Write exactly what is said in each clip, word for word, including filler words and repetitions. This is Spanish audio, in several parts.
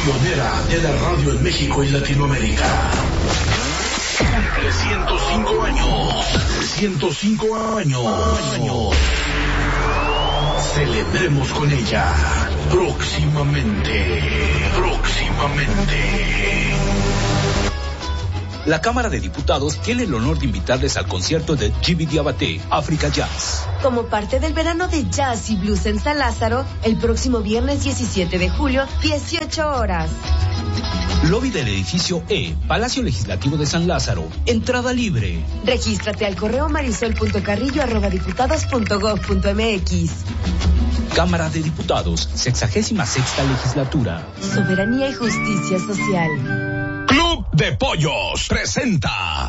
pionera de la radio en México y Latinoamérica. Cumple ciento cinco años. ciento cinco años. Celebremos con ella. Próximamente. Próximamente. La Cámara de Diputados tiene el honor de invitarles al concierto de Djiby Diabaté, Africa Jazz. Como parte del verano de jazz y blues en San Lázaro, el próximo viernes diecisiete de julio, dieciocho horas. Lobby del edificio E, Palacio Legislativo de San Lázaro. Entrada libre. Regístrate al correo marisol.carrillo arroba diputados punto gov punto mx. Cámara de Diputados, sexagésima sexta legislatura. Soberanía y justicia social. Club de Pollos presenta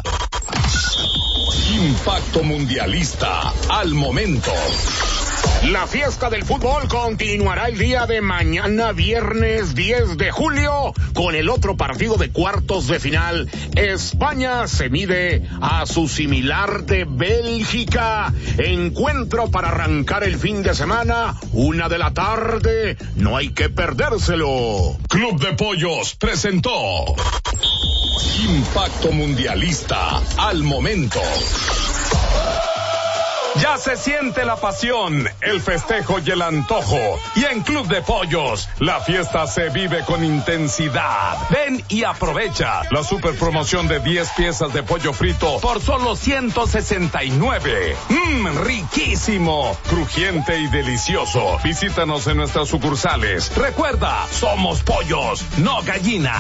Impacto Mundialista al momento. La fiesta del fútbol continuará el día de mañana, viernes diez de julio, con el otro partido de cuartos de final. España se mide a su similar de Bélgica. Encuentro para arrancar el fin de semana, una de la tarde. No hay que perdérselo. Club de Pollos presentó Impacto Mundialista al momento. Ya se siente la pasión, el festejo y el antojo. Y en Club de Pollos, la fiesta se vive con intensidad. Ven y aprovecha la super promoción de diez piezas de pollo frito por solo ciento sesenta y nueve. Mmm, riquísimo, crujiente y delicioso. Visítanos en nuestras sucursales. Recuerda, somos pollos, no gallinas.